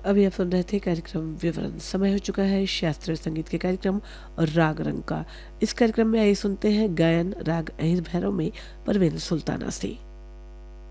अभी आप सुन रहे थे कार्यक्रम विवरण। समय हो चुका है शास्त्रीय संगीत के कार्यक्रम और राग रंग का। इस कार्यक्रम में आइए सुनते हैं गायन राग अहिर भैरव में परवीन सुल्ताना से।